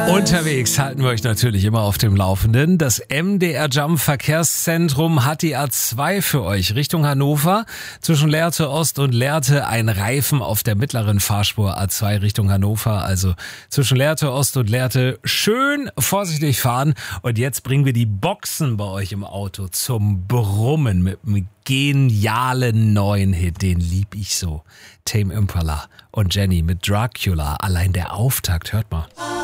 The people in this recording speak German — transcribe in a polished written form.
Unterwegs halten wir euch natürlich immer auf dem Laufenden. Das MDR Jump Verkehrszentrum hat die A2 für euch Richtung Hannover. Zwischen Lehrte Ost und Lehrte ein Reifen auf der mittleren Fahrspur A2 Richtung Hannover. Also zwischen Lehrte Ost und Lehrte schön vorsichtig fahren. Und jetzt bringen wir die Boxen bei euch im Auto zum Brummen mit einem genialen neuen Hit. Den lieb ich so. Tame Impala und Jenny mit Dracula. Allein der Auftakt, hört mal.